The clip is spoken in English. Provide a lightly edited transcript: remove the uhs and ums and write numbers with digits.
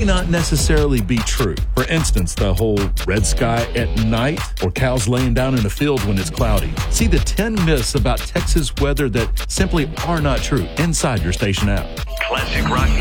not necessarily be true. For instance, the whole red sky at night or cows laying down in a field when it's cloudy. See the 10 myths about Texas weather that simply are not true inside your station app. Classic Rock